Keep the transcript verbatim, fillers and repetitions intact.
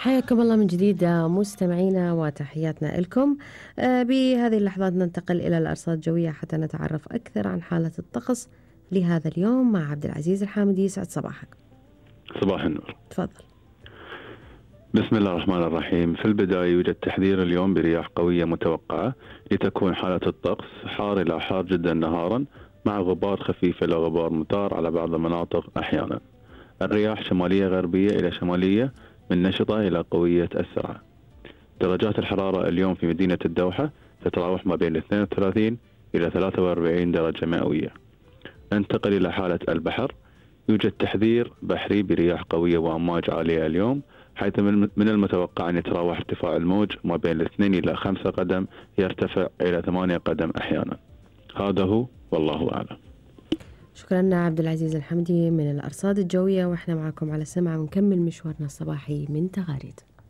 حياكم الله من جديد مستمعينا وتحياتنا لكم. آه، بهذه اللحظات ننتقل إلى الأرصاد الجوية حتى نتعرف أكثر عن حالة الطقس لهذا اليوم مع عبد العزيز الحامدي. يسعد صباحك. صباح النور. تفضل. بسم الله الرحمن الرحيم. في البداية يوجد تحذير اليوم برياح قوية متوقعة لتكون حالة الطقس حار إلى حار جدا نهارا مع غبار خفيف إلى غبار مطار على بعض المناطق أحيانا. الرياح شمالية غربية إلى شمالية من نشطة إلى قوية السرعة. درجات الحرارة اليوم في مدينة الدوحة تتراوح ما بين اثنين وثلاثين إلى ثلاثة وأربعين درجة مئوية. ننتقل إلى حالة البحر. يوجد تحذير بحري برياح قوية وأمواج عالية اليوم، حيث من المتوقع أن يتراوح ارتفاع الموج ما بين الاثنين إلى خمسة قدم، يرتفع إلى ثمانية قدم أحيانا. هذا هو والله أعلم. شكرا عبد العزيز الحمدي من الأرصاد الجوية، وإحنا معكم على السمع ونكمل مشوارنا الصباحي من تغاريد.